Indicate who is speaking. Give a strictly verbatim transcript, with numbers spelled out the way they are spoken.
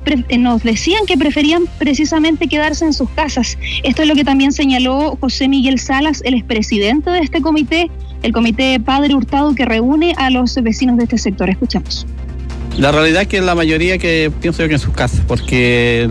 Speaker 1: pre- nos decían que preferían precisamente quedarse en sus casas. Esto es lo que también señaló José Miguel Salas, el expresidente de este comité, el comité Padre Hurtado, que reúne a los vecinos de este sector. Escuchamos.
Speaker 2: La realidad es que la mayoría que pienso yo que en sus casas, porque